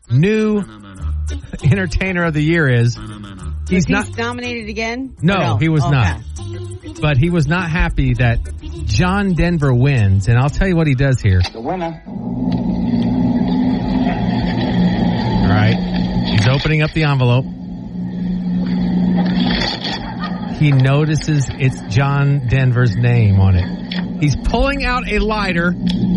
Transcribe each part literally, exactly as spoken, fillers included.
new Entertainer of the Year is. He's He's not nominated again? No, no? he was okay. not. But he was not happy that John Denver wins, and I'll tell you what he does here. The winner. All right. He's opening up the envelope. He notices it's John Denver's name on it. He's pulling out a lighter,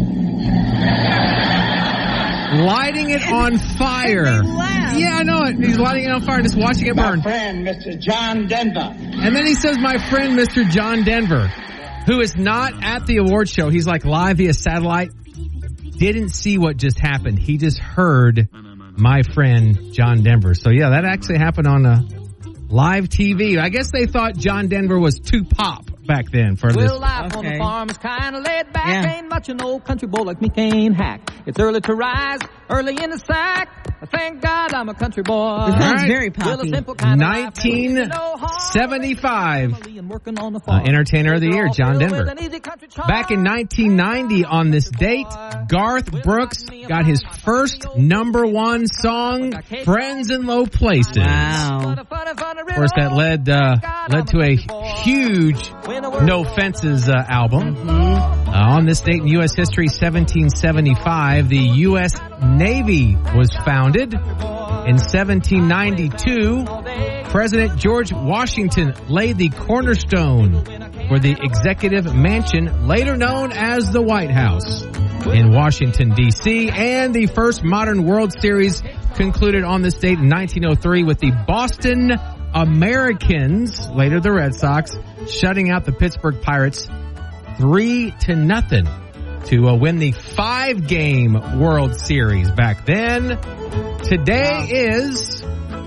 lighting it on fire. Yeah, I know it. He's lighting it on fire, just watching it burn. My friend, Mister John Denver. And then he says, my friend, Mister John Denver, who is not at the award show. He's like live via satellite. Didn't see what just happened. He just heard my friend, John Denver. So, yeah, that actually happened on uh, live T V. I guess they thought John Denver was too pop back then for this. Well, life okay. on the farm is kind of laid back. Yeah. Ain't much an old country boy like me can't hack. It's early to rise, early in the sack. Thank God I'm a country boy. This sounds very poppy. nineteen seventy-five. Uh, Entertainer of the Year, John Denver. Back in nineteen ninety on this date, Garth Brooks got his first number one song, Friends in Low Places. Wow. Of course, that led uh, led to a huge No Fences uh, album. Mm-hmm. Uh, on this date in U S history, seventeen seventy-five, the U S Navy was founded. In seventeen ninety-two, President George Washington laid the cornerstone for the Executive Mansion, later known as the White House, in Washington, D C And the first modern World Series concluded on this date in nineteen oh three with the Boston Americans, later the Red Sox, shutting out the Pittsburgh Pirates three to nothing to uh, win the five-game World Series back then. Today is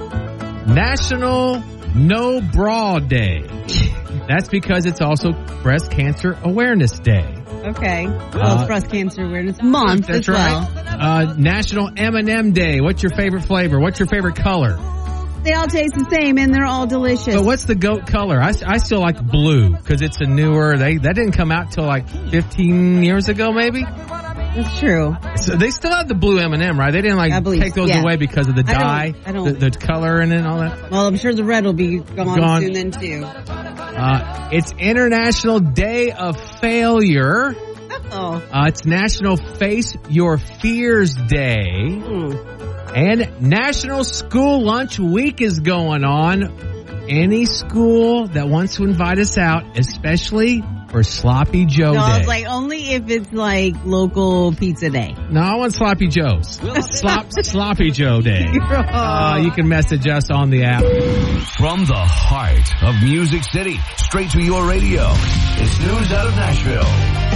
National No Bra Day. That's because it's also Breast Cancer Awareness Day. Okay. Well, uh, it's Breast Cancer Awareness Month that's as right. well. Uh, National M and M Day. What's your favorite flavor? What's your favorite color? They all taste the same, and they're all delicious. But what's the goat color? I, I still like blue because it's a newer. They that didn't come out till like fifteen years ago, maybe. That's true. So they still have the blue M and M, right? They didn't like believe, take those yeah. away because of the dye, I don't, I don't, the, the color, and then all that. Well, I'm sure the red will be gone, gone. soon then too. Uh, it's International Day of Failure. Oh. Uh, it's National Face Your Fears Day. Hmm. And National School Lunch Week is going on. Any school that wants to invite us out, especially for Sloppy Joe no, Day. I was like, only if it's like local pizza day. No, I want Sloppy Joe's. Slop, Sloppy Joe Day. Uh, you can message us on the app. From the heart of Music City, straight to your radio. It's news out of Nashville.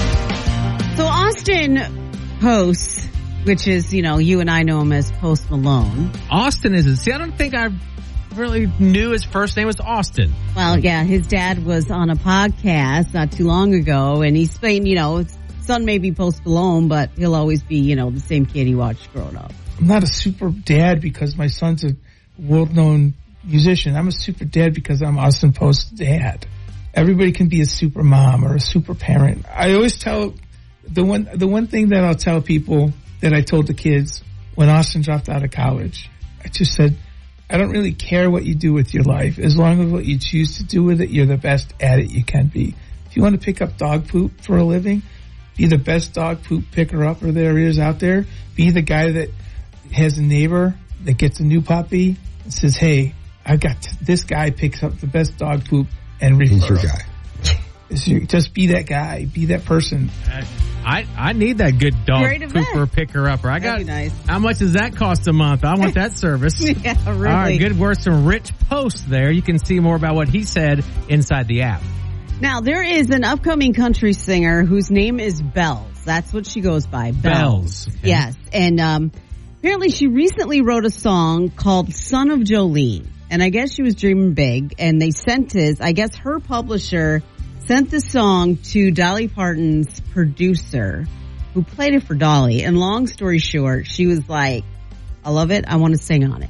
So Austin Post, which is, you know, you and I know him as Post Malone. Austin is, see, I don't think I really knew his first name was Austin. Well, yeah, his dad was on a podcast not too long ago, and he's saying, you know, his son may be Post Malone, but he'll always be, you know, the same kid he watched growing up. I'm not a super dad because my son's a world-known musician. I'm a super dad because I'm Austin Post's dad. Everybody can be a super mom or a super parent. I always tell the one the one thing that I'll tell people that I told the kids when Austin dropped out of college. I just said, I don't really care what you do with your life. As long as what you choose to do with it, you're the best at it you can be. If you want to pick up dog poop for a living, be the best dog poop picker-upper there is out there. Be the guy that has a neighbor that gets a new puppy and says, hey, I got t- this guy picks up the best dog poop and he's your guy. Just be that guy. Be that person. I, I need that good dog Great pooper picker upper. I got. Nice. How much does that cost a month? I want that service. Yeah, really. All right, good words from Rich Post there. You can see more about what he said inside the app. Now, there is an upcoming country singer whose name is Bells. That's what she goes by. Bells. Bells. Okay. Yes. And um, apparently she recently wrote a song called Son of Jolene. And I guess she was dreaming big. And they sent this, I guess her publisher sent the song to Dolly Parton's producer, who played it for Dolly. And long story short, she was like, I love it. I want to sing on it.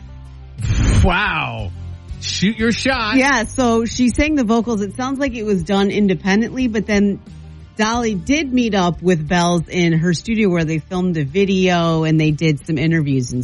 Wow. Shoot your shot. Yeah, so she sang the vocals. It sounds like it was done independently, but then Dolly did meet up with Bells in her studio where they filmed a video and they did some interviews and